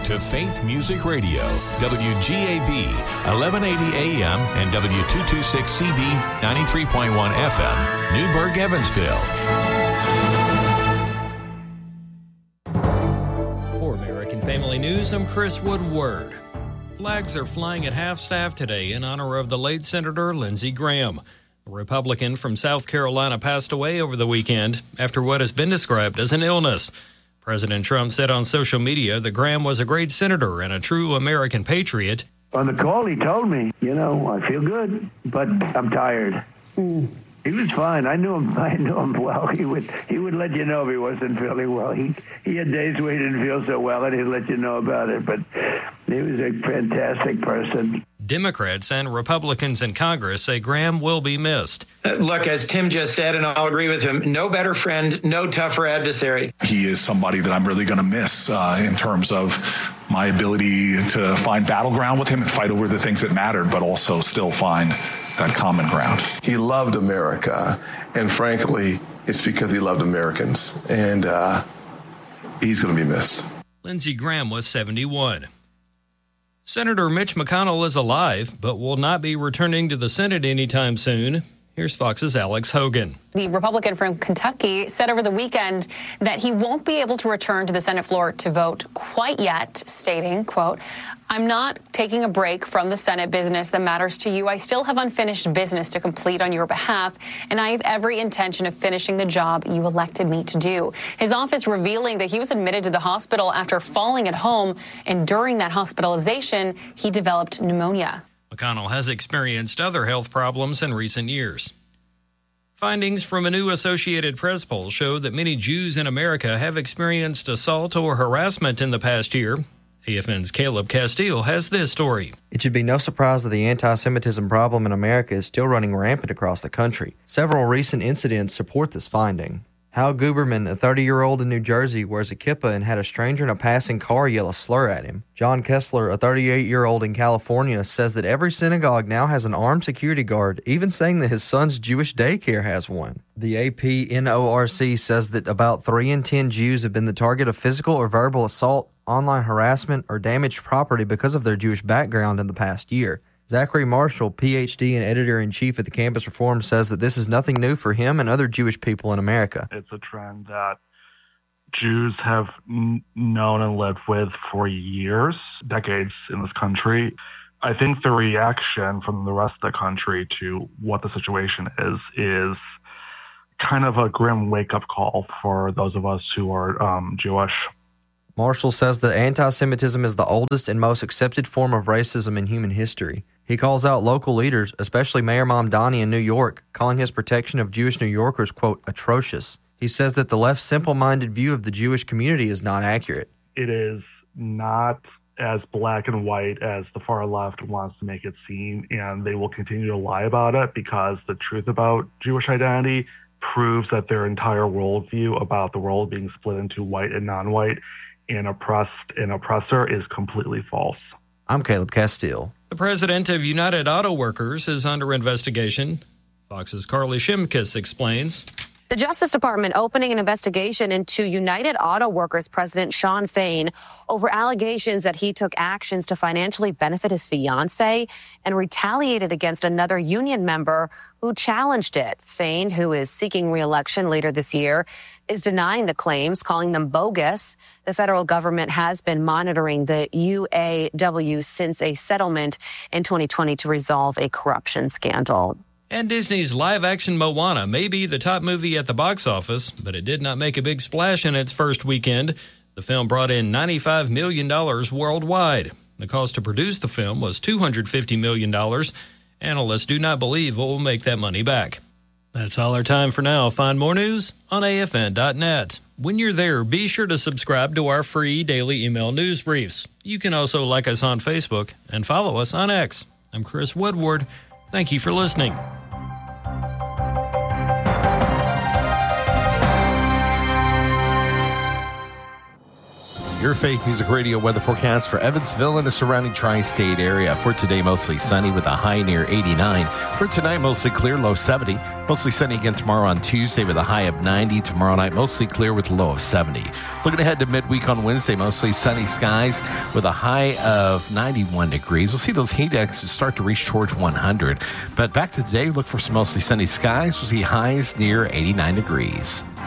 to Faith Music Radio, WGAB, 1180 AM and W226CB, 93.1 FM, Newburgh, Evansville. For American Family News, I'm Chris Woodward. Flags are flying at half-staff today in honor of the late Senator Lindsey Graham. A Republican from South Carolina passed away over the weekend after what has been described as an illness. President Trump said on social media that Graham was a great senator and a true American patriot. On the call, he told me, I feel good, but I'm tired. He was fine. I knew him well. He would let you know if he wasn't feeling well. He had days where he didn't feel so well, and he'd let you know about it. But he was a fantastic person. Democrats and Republicans in Congress say Graham will be missed. Look, as Tim just said, and I'll agree with him, no better friend, no tougher adversary. He is somebody that I'm really going to miss in terms of my ability to find battleground with him and fight over the things that mattered, but also still find that common ground. He loved America, and frankly, it's because he loved Americans, and he's going to be missed. Lindsey Graham was 71. Senator Mitch McConnell is alive, but will not be returning to the Senate anytime soon. Here's Fox's Alex Hogan. The Republican from Kentucky said over the weekend that he won't be able to return to the Senate floor to vote quite yet, stating, quote, "I'm not taking a break from the Senate business that matters to you. I still have unfinished business to complete on your behalf, and I have every intention of finishing the job you elected me to do." His office revealing that he was admitted to the hospital after falling at home, and during that hospitalization, he developed pneumonia. McConnell has experienced other health problems in recent years. Findings from a new Associated Press poll show that many Jews in America have experienced assault or harassment in the past year. AFN's Caleb Castile has this story. It should be no surprise that the anti-Semitism problem in America is still running rampant across the country. Several recent incidents support this finding. Hal Guberman, a 30-year-old in New Jersey, wears a kippah and had a stranger in a passing car yell a slur at him. John Kessler, a 38-year-old in California, says that every synagogue now has an armed security guard, even saying that his son's Jewish daycare has one. The APNORC says that about 3 in 10 Jews have been the target of physical or verbal assault, online harassment, or damaged property because of their Jewish background in the past year. Zachary Marshall, Ph.D. and editor-in-chief at the Campus Reform, says that this is nothing new for him and other Jewish people in America. It's a trend that Jews have known and lived with for years, decades in this country. I think the reaction from the rest of the country to what the situation is kind of a grim wake-up call for those of us who are Jewish. Marshall says that anti-Semitism is the oldest and most accepted form of racism in human history. He calls out local leaders, especially Mayor Mamdani in New York, calling his protection of Jewish New Yorkers, quote, atrocious. He says that the left's simple-minded view of the Jewish community is not accurate. It is not as black and white as the far left wants to make it seem, and they will continue to lie about it because the truth about Jewish identity proves that their entire worldview about the world being split into white and non-white and oppressed and oppressor is completely false. I'm Caleb Castile. The president of United Auto Workers is under investigation. Fox's Carly Shimkus explains. The Justice Department opening an investigation into United Auto Workers President Shawn Fain over allegations that he took actions to financially benefit his fiancée and retaliated against another union member who challenged it. Fain, who is seeking re-election later this year, is denying the claims, calling them bogus. The federal government has been monitoring the UAW since a settlement in 2020 to resolve a corruption scandal. And Disney's live-action Moana may be the top movie at the box office, but it did not make a big splash in its first weekend. The film brought in $95 million worldwide. The cost to produce the film was $250 million. Analysts do not believe it will make that money back. That's all our time for now. Find more news on AFN.net. When you're there, be sure to subscribe to our free daily email news briefs. You can also like us on Facebook and follow us on X. I'm Chris Woodward. Thank you for listening. your Faith Music Radio weather forecast for Evansville and the surrounding tri-state area. For today, mostly sunny with a high near 89. For tonight, mostly clear, low 70. Mostly sunny again tomorrow on Tuesday with a high of 90. Tomorrow night, mostly clear with a low of 70. Looking ahead to midweek on Wednesday, mostly sunny skies with a high of 91 degrees. We'll see those heat indexes start to reach towards 100. But back to today, look for some mostly sunny skies. We'll see highs near 89 degrees.